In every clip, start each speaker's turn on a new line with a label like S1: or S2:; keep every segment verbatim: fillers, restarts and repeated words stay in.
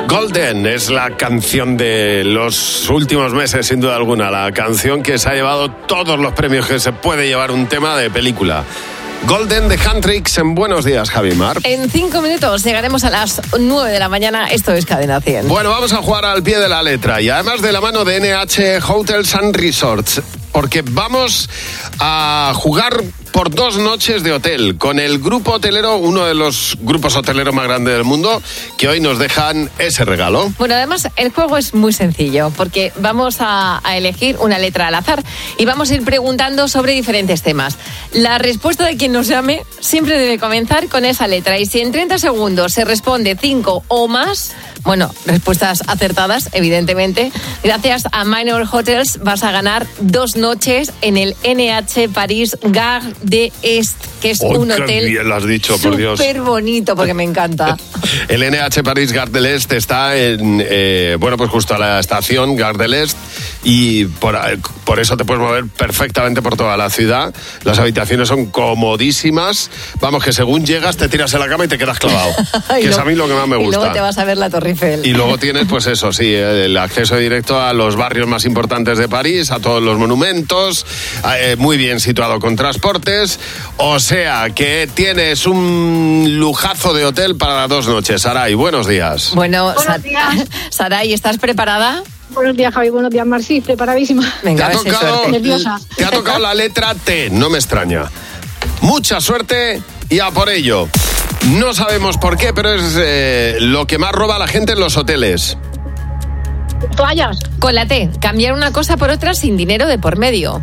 S1: Golden es la canción de los últimos meses, sin duda alguna. La canción que se ha llevado todos los premios que se puede llevar un tema de película. Golden de Handtrix en Buenos Días, Javi Mar.
S2: En cinco minutos llegaremos a las nueve de la mañana. Esto es Cadena cien.
S1: Bueno, vamos a jugar al pie de la letra y además de la mano de N H Hotels and Resorts, porque vamos a jugar por dos noches de hotel con el grupo hotelero, uno de los grupos hoteleros más grandes del mundo, que hoy nos dejan ese regalo.
S2: Bueno, además el juego es muy sencillo, porque vamos a, a elegir una letra al azar y vamos a ir preguntando sobre diferentes temas. La respuesta de quien nos llame siempre debe comenzar con esa letra, y si en treinta segundos se responde cinco o más, bueno, respuestas acertadas, evidentemente, gracias a Minor Hotels vas a ganar dos noches en el N H París Gare de Est, que es
S1: oh,
S2: un
S1: qué
S2: hotel
S1: bien lo has dicho, por Dios.
S2: Súper bonito, porque me encanta.
S1: El N H París Gare de Est está en, eh, bueno, pues justo a la estación Gare de Est, y por, por eso te puedes mover perfectamente por toda la ciudad. Las habitaciones son comodísimas. Vamos, que según llegas te tiras en la cama y te quedas clavado. que
S2: lo,
S1: es a mí lo que más me gusta.
S2: Y luego te vas a ver la Torre Eiffel.
S1: Y luego tienes, pues eso, sí, el acceso directo a los barrios más importantes de París, a todos los monumentos, eh, muy bien situado con transportes. O sea, que tienes un lujazo de hotel para dos noches. Saray, buenos días.
S2: Bueno,
S3: buenos días.
S2: Saray, ¿estás preparada?
S3: Buenos días, Javi. Buenos días, Marci. Preparadísima.
S2: Venga,
S1: te ha tocado,
S3: nerviosa.
S1: Te ha tocado la letra T, no me extraña. Mucha suerte y a por ello. No sabemos por qué, pero es eh, lo que más roba a la gente en los hoteles.
S3: Toallas.
S2: Con la T, cambiar una cosa por otra sin dinero de por medio.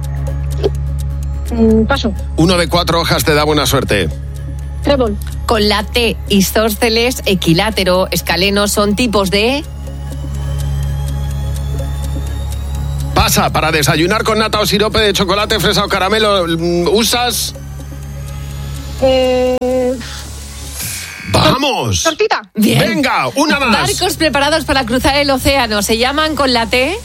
S3: Mm, paso.
S1: Uno de cuatro hojas te da buena suerte.
S3: Trébol.
S2: Con la T, isósceles, equilátero, escaleno son tipos de...
S1: Pasa, para desayunar con nata o sirope de chocolate, fresa o caramelo, ¿usas?
S3: Eh...
S1: ¡Vamos!
S3: Tortita.
S2: Bien.
S1: Venga, una más.
S2: Barcos preparados para cruzar el océano, ¿se llaman con la T?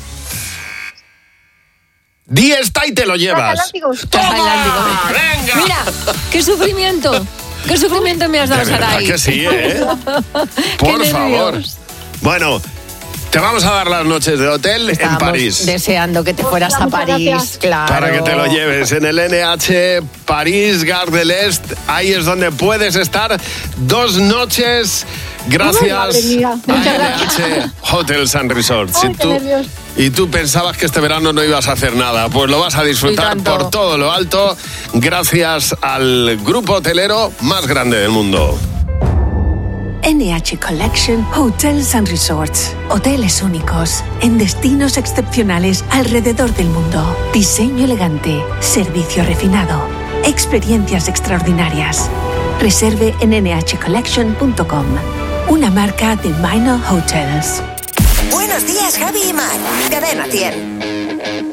S1: Di esta y te lo llevas.
S3: Transatlánticos.
S1: ¡Toma!
S2: Transatlánticos.
S1: ¡Venga!
S2: Mira, qué sufrimiento. Qué sufrimiento me has dado,
S1: De verdad
S2: Saray.
S1: que sí, ¿eh? Por
S2: Qué
S1: favor.
S2: nervios.
S1: Bueno, te vamos a dar las noches de hotel
S2: Estábamos
S1: en París.
S2: deseando que te fueras a
S3: Muchas
S2: París,
S3: gracias.
S2: claro.
S1: Para que te lo lleves en el N H París Gare de Est. Ahí es donde puedes estar dos noches gracias
S3: Uy, madre mía. Muchas
S1: a
S3: gracias.
S1: N H Hotels and Resorts.
S3: Ay,
S1: y,
S3: qué
S1: tú,
S3: nervios.
S1: y tú pensabas que este verano no ibas a hacer nada. Pues lo vas a disfrutar
S2: Y tanto.
S1: por todo lo alto gracias al grupo hotelero más grande del mundo.
S4: N H Collection Hotels and Resorts. Hoteles únicos, en destinos excepcionales alrededor del mundo. Diseño elegante, servicio refinado, experiencias extraordinarias. Reserve en N H collection punto com. Una marca de Minor Hotels.
S5: Buenos días, Javi y Mar. Cadena cien.